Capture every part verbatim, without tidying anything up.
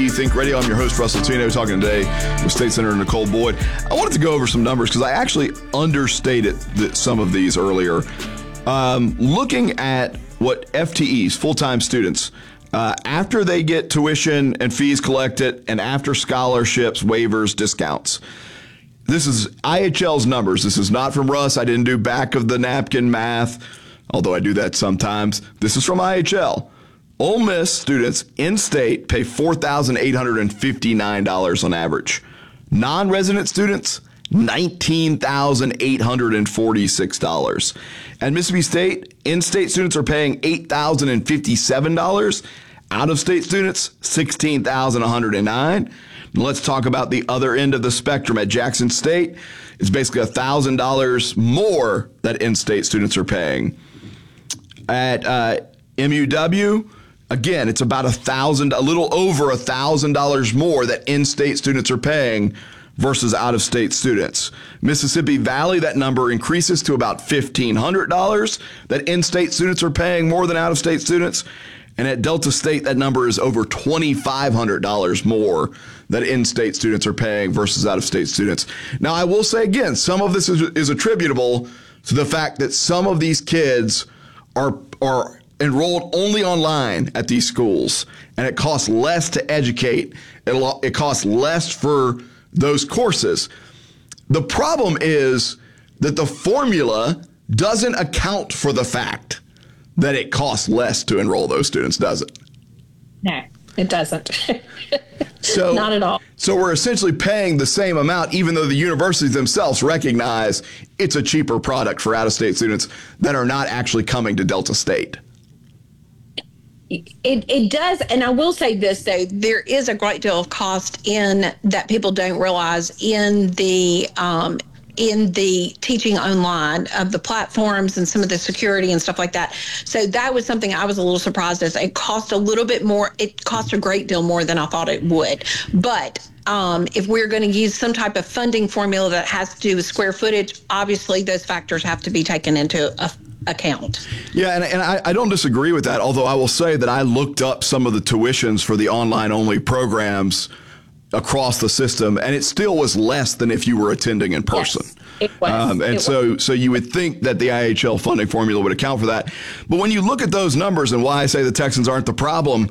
Think Radio. I'm your host, Russell Tino, talking today with State Senator Nicole Boyd. I wanted to go over some numbers because I actually understated the, some of these earlier. Um, looking at what F T Es, full-time students, uh, after they get tuition and fees collected and after scholarships, waivers, discounts. This is I H L's numbers. This is not from Russ. I didn't do back of the napkin math, although I do that sometimes. This is from I H L. Ole Miss students in-state pay four thousand eight hundred fifty-nine dollars on average. Non-resident students, nineteen thousand eight hundred forty-six dollars. At Mississippi State, in-state students are paying eight thousand fifty-seven dollars. Out-of-state students, sixteen thousand one hundred nine dollars. Let's talk about the other end of the spectrum. At Jackson State, it's basically one thousand dollars more that in-state students are paying. At uh, M U W, again, it's about a thousand, a little over a thousand dollars more that in-state students are paying versus out-of-state students. Mississippi Valley, that number increases to about fifteen hundred dollars that in-state students are paying more than out-of-state students. And at Delta State, that number is over twenty-five hundred dollars more that in-state students are paying versus out-of-state students. Now, I will say again, some of this is, is attributable to the fact that some of these kids are are enrolled only online at these schools, and it costs less to educate. It, it costs less for those courses. The problem is that the formula doesn't account for the fact that it costs less to enroll those students, does it? No, it doesn't. So, not at all. So we're essentially paying the same amount, even though the universities themselves recognize it's a cheaper product for out-of-state students that are not actually coming to Delta State. It it does, and I will say this, though, there is a great deal of cost in that people don't realize in the um, in the teaching online of the platforms and some of the security and stuff like that. So that was something I was a little surprised at. It cost a little bit more. It cost a great deal more than I thought it would. But um, if we're going to use some type of funding formula that has to do with square footage, obviously those factors have to be taken into a account. Yeah, and, and I, I don't disagree with that, although I will say that I looked up some of the tuitions for the online-only programs across the system, and it still was less than if you were attending in person. Yes, it was. Um, and it so, was. so you would think that the I H L funding formula would account for that. But when you look at those numbers and why I say the Texans aren't the problem,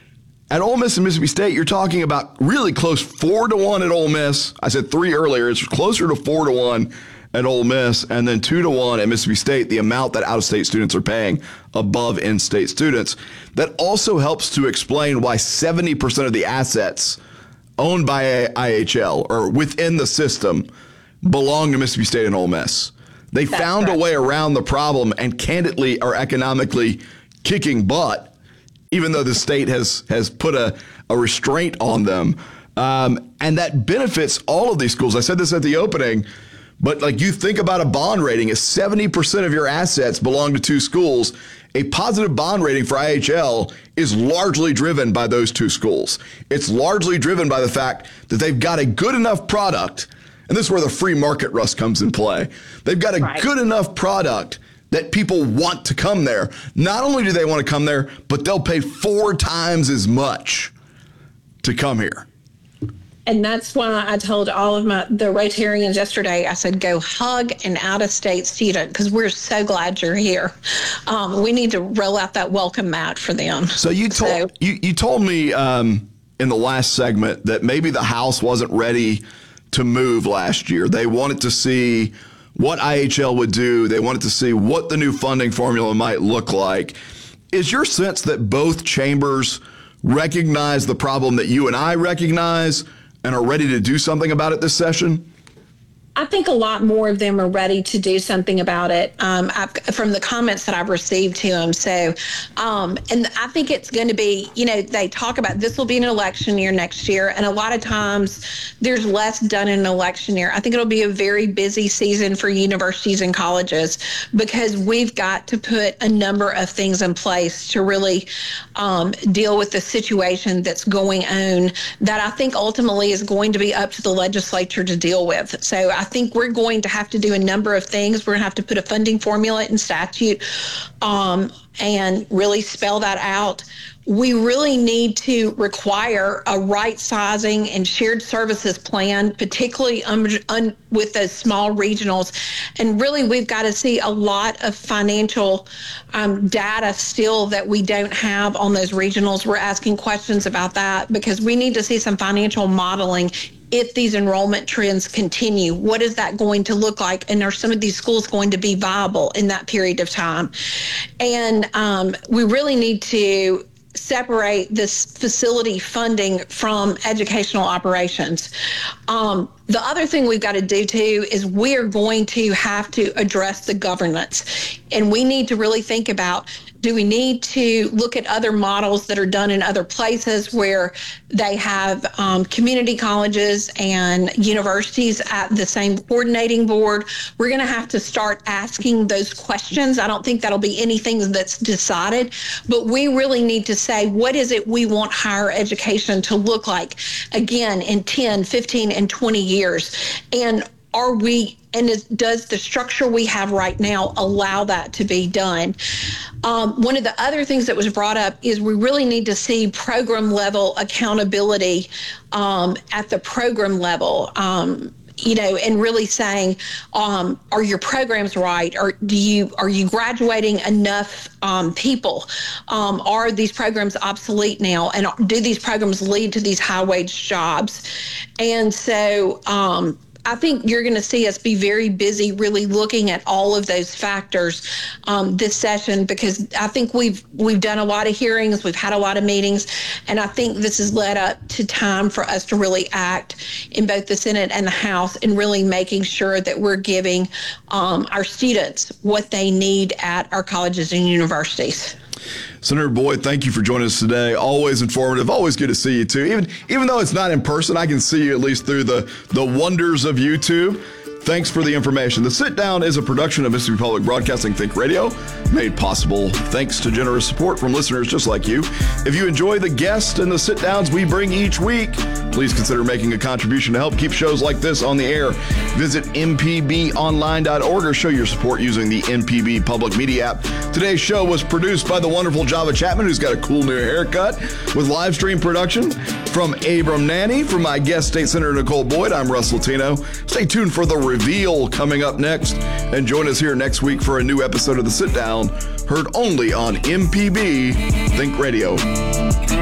at Ole Miss and Mississippi State, you're talking about really close four to one at Ole Miss. I said three earlier. It's closer to four to one at Ole Miss, and then two to one at Mississippi State, the amount that out-of-state students are paying above in-state students. That also helps to explain why seventy percent of the assets owned by I H L or within the system belong to Mississippi State and Ole Miss. They That's found correct. a way around the problem and candidly are economically kicking butt, even though the state has, has put a, a restraint on them. Um, and that benefits all of these schools. I said this at the opening. But like you think about a bond rating, if seventy percent of your assets belong to two schools, a positive bond rating for I H L is largely driven by those two schools. It's largely driven by the fact that they've got a good enough product, and this is where the free market, Russ, comes in play. They've got a right. good enough product that people want to come there. Not only do they want to come there, but they'll pay four times as much to come here. And that's why I told all of my the Rotarians yesterday, I said, go hug an out-of-state student because we're so glad you're here. Um, we need to roll out that welcome mat for them. So you told so, you, you told me um, in the last segment that maybe the House wasn't ready to move last year. They wanted to see what I H L would do. They wanted to see what the new funding formula might look like. Is your sense that both chambers recognize the problem that you and I recognize and are ready to do something about it this session? I think a lot more of them are ready to do something about it um, I've, from the comments that I've received to them. So, um, and I think it's going to be, you know, they talk about this will be an election year next year. And a lot of times there's less done in an election year. I think it'll be a very busy season for universities and colleges because we've got to put a number of things in place to really um, deal with the situation that's going on that I think ultimately is going to be up to the legislature to deal with. So I think we're going to have to do a number of things. We're going to have to put a funding formula in statute um, and really spell that out. We really need to require a right sizing and shared services plan, particularly un- un- with those small regionals. And really, we've got to see a lot of financial um, data still that we don't have on those regionals. We're asking questions about that because we need to see some financial modeling. If these enrollment trends continue, what is that going to look like? And are some of these schools going to be viable in that period of time? And um, we really need to separate this facility funding from educational operations. Um, the other thing we've got to do too is we're going to have to address the governance. And we need to really think about, do we need to look at other models that are done in other places where they have um, community colleges and universities at the same coordinating board? We're going to have to start asking those questions. I don't think that'll be anything that's decided, but we really need to say, what is it we want higher education to look like, again, in ten, fifteen, and twenty years? And are we, and is, does the structure we have right now allow that to be done? Um, one of the other things that was brought up is we really need to see program level accountability um, at the program level. Um, you know, and really saying, um, are your programs right? Or do you, are you graduating enough um, people? Um, are these programs obsolete now? And do these programs lead to these high wage jobs? And so, um, I think you're going to see us be very busy really looking at all of those factors um, this session, because I think we've we've done a lot of hearings, we've had a lot of meetings, and I think this has led up to time for us to really act in both the Senate and the House and really making sure that we're giving um, our students what they need at our colleges and universities. Senator Boyd, thank you for joining us today. Always informative. Always good to see you, too. Even even though it's not in person, I can see you at least through the, the wonders of YouTube. Thanks for the information. The Sit Down is a production of Mississippi Public Broadcasting Think Radio, made possible thanks to generous support from listeners just like you. If you enjoy the guests and the sit downs we bring each week, please consider making a contribution to help keep shows like this on the air. Visit m p b online dot org or show your support using the M P B Public Media app. Today's show was produced by the wonderful Java Chapman, who's got a cool new haircut, with live stream production from Abram Nanny. For my guest, State Senator Nicole Boyd, I'm Russ Latino. Stay tuned for the reveal coming up next, and join us here next week for a new episode of The Sit Down, heard only on M P B Think Radio.